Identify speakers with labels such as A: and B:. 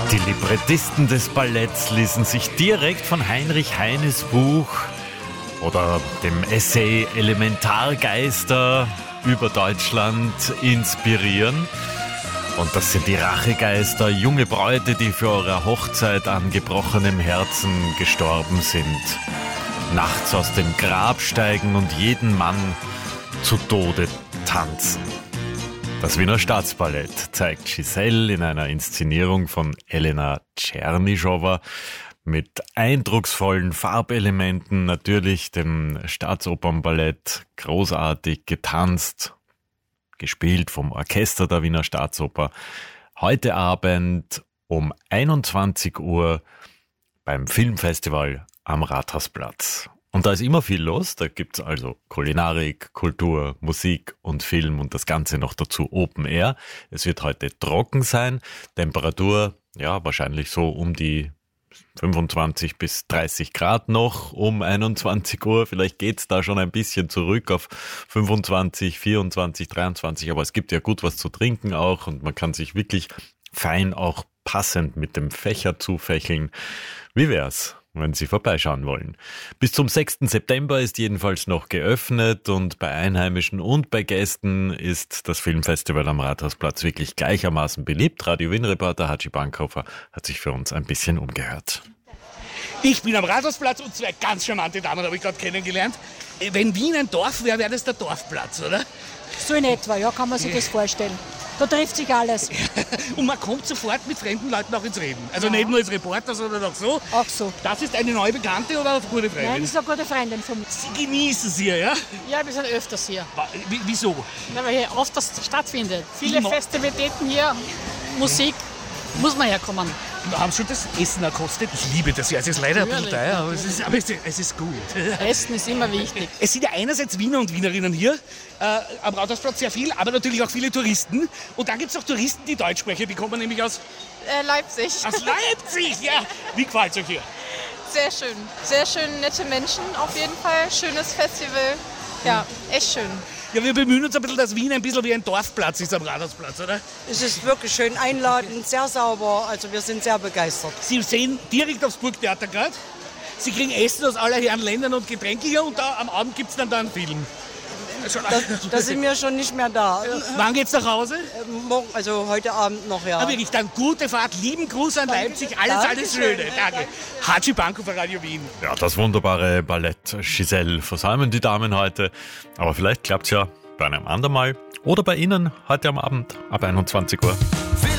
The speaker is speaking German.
A: Die Librettisten des Balletts ließen sich direkt von Heinrich Heines Buch oder dem Essay Elementargeister über Deutschland inspirieren. Und das sind die Rachegeister, junge Bräute, die für eure Hochzeit an gebrochenem Herzen gestorben sind. Nachts aus dem Grab steigen und jeden Mann zu Tode tanzen. Das Wiener Staatsballett zeigt Giselle in einer Inszenierung von Elena Tschernyschowa mit eindrucksvollen Farbelementen, natürlich dem Staatsopernballett, großartig getanzt, gespielt vom Orchester der Wiener Staatsoper. Heute Abend um 21 Uhr beim Filmfestival am Rathausplatz. Und da ist immer viel los, da gibt's also Kulinarik, Kultur, Musik und Film und das Ganze noch dazu Open Air. Es wird heute trocken sein, Temperatur, ja, wahrscheinlich so um die 25 bis 30 Grad noch um 21 Uhr. Vielleicht geht's da schon ein bisschen zurück auf 25, 24, 23, aber es gibt ja gut was zu trinken auch und man kann sich wirklich fein auch passend mit dem Fächer zufächeln. Wie wär's, wenn Sie vorbeischauen wollen? Bis zum 6. September ist jedenfalls noch geöffnet und bei Einheimischen und bei Gästen ist das Filmfestival am Rathausplatz wirklich gleichermaßen beliebt. Radio Wien-Reporter Hatschi Bankhofer hat sich für uns ein bisschen umgehört.
B: Ich bin am Rathausplatz und zwei ganz charmante Damen habe ich gerade kennengelernt. Wenn Wien ein Dorf wäre, wäre das der Dorfplatz, oder?
C: So in etwa, ja, kann man sich das vorstellen. Da trifft sich alles.
B: Und man kommt sofort mit fremden Leuten auch ins Reden. Also
C: Ja.
B: nicht nur als Reporter, sondern auch so.
C: Auch so.
B: Das ist eine neue Bekannte oder eine gute Freundin?
C: Nein, das ist eine gute Freundin von mir.
B: Sie genießen es hier, ja?
D: Ja, wir sind öfters hier,
B: Wieso?
D: weil hier oft das stattfindet. Viele
B: Immer.
D: Festivitäten hier, Musik, muss man herkommen.
B: Haben schon das Essen gekostet? Ich liebe das ja. Es ist leider ein bisschen
D: Natürlich,
B: teuer, aber es ist gut.
D: Essen ist immer wichtig.
B: Es sind ja einerseits Wiener und Wienerinnen hier, am Rathausplatz sehr viel, aber natürlich auch viele Touristen. Und dann gibt es auch Touristen, die Deutsch sprechen. Die kommen nämlich aus
E: Leipzig.
B: Leipzig. Ja. Wie gefällt es euch hier?
E: Sehr schön, nette Menschen auf jeden Fall. Schönes Festival. Ja, echt schön.
B: Ja, wir bemühen uns ein bisschen, dass Wien ein bisschen wie ein Dorfplatz ist am Rathausplatz, oder?
F: Es ist wirklich schön einladend, sehr sauber. Also wir sind sehr begeistert.
B: Sie sehen direkt aufs Burgtheater gerade. Sie kriegen Essen aus aller Herren Ländern und Getränke hier und da am Abend gibt es dann da einen Film.
F: Da sind wir schon nicht mehr da.
B: Wann geht's nach Hause?
F: Morgen, also heute Abend noch, ja.
B: Aber wirklich, dann gute Fahrt, lieben Gruß an Leipzig, alles
F: Dankeschön.
B: Schöne. Danke. Hatschi Bankhofer, Radio Wien.
A: Ja, das wunderbare Ballett Giselle versäumen die Damen heute. Aber vielleicht klappt's ja bei einem andermal oder bei Ihnen heute am Abend ab 21 Uhr.